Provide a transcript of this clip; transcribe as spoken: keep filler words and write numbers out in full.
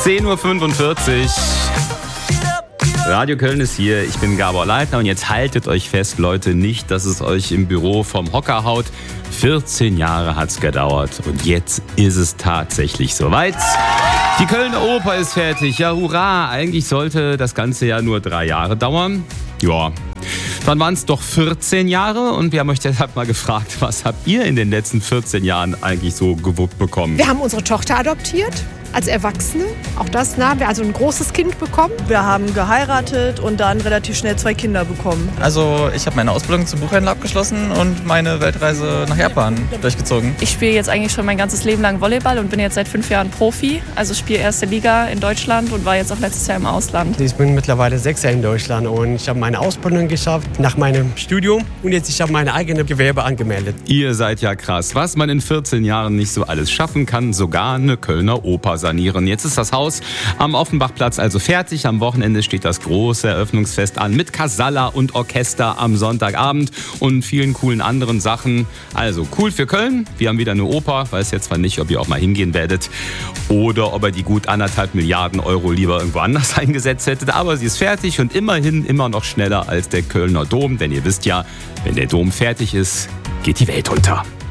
zehn Uhr fünfundvierzig. Radio Köln ist hier, ich bin Gabor Leitner und jetzt haltet euch fest, Leute, nicht, dass es euch im Büro vom Hocker haut. vierzehn Jahre hat's gedauert und jetzt ist es tatsächlich soweit. Die Kölner Oper ist fertig, ja hurra, eigentlich sollte das Ganze ja nur drei Jahre dauern. Ja, dann waren es doch vierzehn Jahre und wir haben euch deshalb mal gefragt, was habt ihr in den letzten vierzehn Jahren eigentlich so gewuppt bekommen? Wir haben unsere Tochter adoptiert. Als Erwachsene, auch das, na, haben wir also ein großes Kind bekommen. Wir haben geheiratet und dann relativ schnell zwei Kinder bekommen. Also ich habe meine Ausbildung zum Buchhändler abgeschlossen und meine Weltreise nach Japan durchgezogen. Ich spiele jetzt eigentlich schon mein ganzes Leben lang Volleyball und bin jetzt seit fünf Jahren Profi. Also spiele erste Liga in Deutschland und war jetzt auch letztes Jahr im Ausland. Ich bin mittlerweile sechs Jahre in Deutschland und ich habe meine Ausbildung geschafft nach meinem Studium und jetzt ich habe meine eigene Gewerbe angemeldet. Ihr seid ja krass, was man in vierzehn Jahren nicht so alles schaffen kann, sogar eine Kölner Oper sanieren. Jetzt ist das Haus am Offenbachplatz also fertig. Am Wochenende steht das große Eröffnungsfest an mit Casalla und Orchester am Sonntagabend und vielen coolen anderen Sachen. Also cool für Köln. Wir haben wieder eine Oper. Weiß jetzt zwar nicht, ob ihr auch mal hingehen werdet oder ob ihr die gut anderthalb Milliarden Euro lieber irgendwo anders eingesetzt hättet. Aber sie ist fertig und immerhin immer noch schneller als der Kölner Dom. Denn ihr wisst ja, wenn der Dom fertig ist, geht die Welt unter.